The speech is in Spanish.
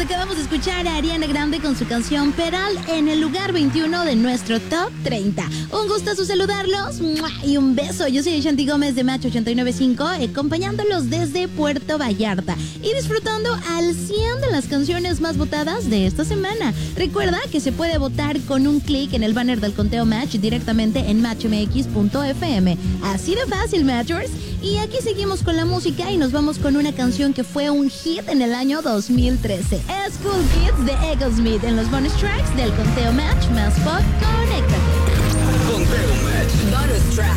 acabamos de escuchar a Ariana Grande con su canción Peral en el lugar 21 de nuestro Top 30. Un gustazo saludarlos y un beso. Yo soy Shanti Gómez de Match 89.5, acompañándolos desde Puerto Vallarta y disfrutando al 100 de las canciones más votadas de esta semana. Recuerda que se puede votar con un clic en el banner del conteo Match directamente en matchmx.fm. Así de fácil, Matchers. Y aquí seguimos con la música y nos vamos con una canción que fue un hit en el año 2013. Es Cool Kids de Eagles en los bonus tracks del conteo Match más pop. Conéctate. Conteo Match. Bonus track.